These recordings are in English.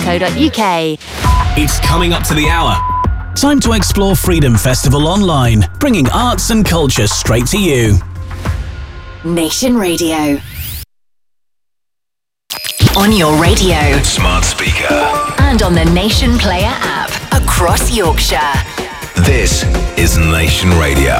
It's coming up to the hour. Time to explore Freedom Festival online, bringing arts and culture straight to you. Nation Radio. On your radio, smart speaker, and on the Nation Player app across Yorkshire. This is Nation Radio.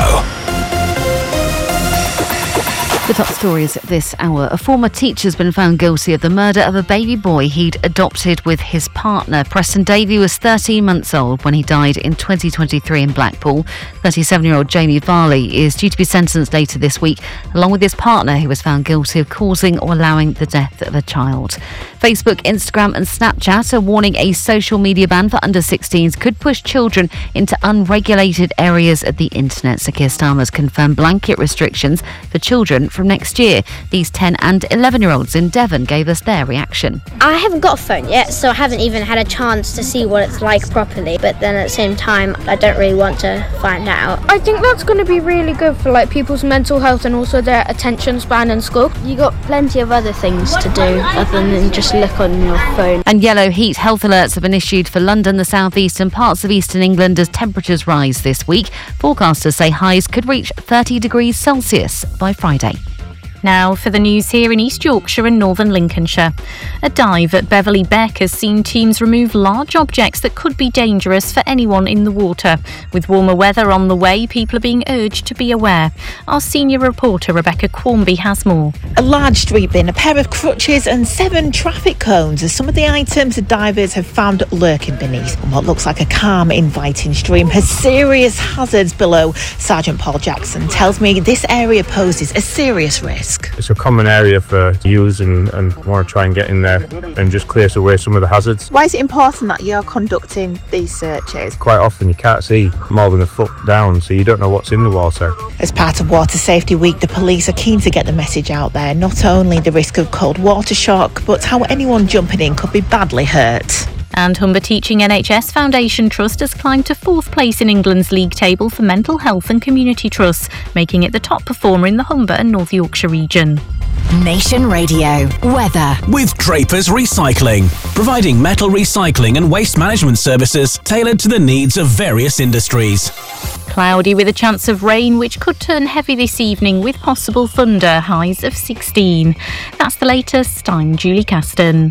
The top stories this hour. A former teacher's been found guilty of the murder of a baby boy he'd adopted with his partner. Preston Davey was 13 months old when he died in 2023 in Blackpool. 37-year-old Jamie Varley is due to be sentenced later this week, along with his partner, who was found guilty of causing or allowing the death of a child. Facebook, Instagram and Snapchat are warning a social media ban for under-16s could push children into unregulated areas of the internet. Sir Keir Starmer's confirmed blanket restrictions for children from next year. These 10 and 11-year-olds in Devon gave us their reaction. I haven't got a phone yet, so I haven't even had a chance to see what it's like properly, but then at the same time I don't really want to find out. I think that's going to be really good for people's mental health and also their attention span in school. You got plenty of other things to do other than just look on your phone. And yellow heat health alerts have been issued for London, the south east and parts of eastern England as temperatures rise this week. Forecasters say highs could reach 30 degrees Celsius by Friday. Now for the news here in East Yorkshire and northern Lincolnshire. A dive at Beverley Beck has seen teams remove large objects that could be dangerous for anyone in the water. With warmer weather on the way, people are being urged to be aware. Our senior reporter Rebecca Quarmby has more. A large street bin, a pair of crutches and 7 traffic cones are some of the items the divers have found lurking beneath. And what looks like a calm, inviting stream has serious hazards below. Sergeant Paul Jackson tells me this area poses a serious risk. It's a common area for use and want to try and get in there and just clear away some of the hazards. Why is it important that you're conducting these searches? Quite often you can't see more than a foot down, so you don't know what's in the water. As part of Water Safety Week, the police are keen to get the message out there, not only the risk of cold water shock, but how anyone jumping in could be badly hurt. And Humber Teaching NHS Foundation Trust has climbed to 4th place in England's league table for mental health and community trusts, making it the top performer in the Humber and North Yorkshire region. Nation Radio weather with Drapers Recycling, providing metal recycling and waste management services tailored to the needs of various industries. Cloudy with a chance of rain, which could turn heavy this evening with possible thunder, highs of 16. That's the latest. I'm Julie Caston.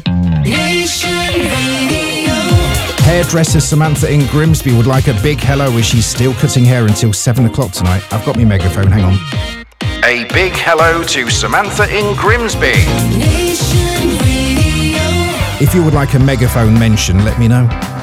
Hairdresser Samantha in Grimsby would like a big hello as she's still cutting hair until 7 o'clock tonight. I've got my megaphone, hang on. A big hello to Samantha in Grimsby. If you would like a megaphone mention, let me know.